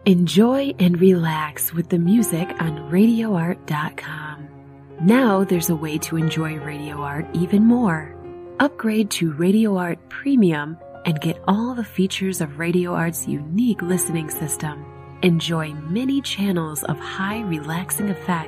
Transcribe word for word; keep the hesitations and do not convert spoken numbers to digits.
Enjoy and relax with the music on radio art dot com. Now there's a way to enjoy Radio Art even more. Upgrade to Radio Art Premium and get all the features of Radio Art's unique listening system. Enjoy many channels of high relaxing effects